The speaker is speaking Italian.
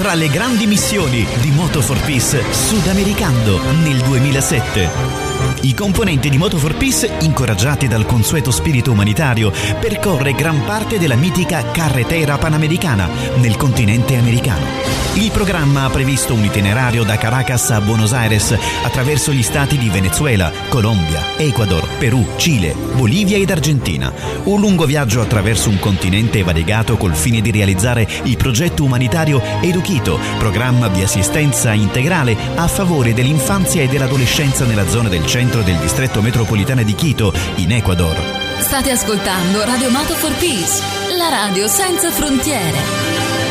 tra le grandi missioni di Moto for Peace Sudamericano nel 2007. I componenti di Moto for Peace, incoraggiati dal consueto spirito umanitario, percorre gran parte della mitica carretera panamericana nel continente americano. Il programma ha previsto un itinerario da Caracas a Buenos Aires attraverso gli stati di Venezuela, Colombia, Ecuador, Perù, Cile, Bolivia ed Argentina. Un lungo viaggio attraverso un continente variegato col fine di realizzare il progetto umanitario Eduquito, programma di assistenza integrale a favore dell'infanzia e dell'adolescenza nella zona del centro del distretto metropolitano di Quito, in Ecuador. State ascoltando Radio Moto for Peace, la radio senza frontiere.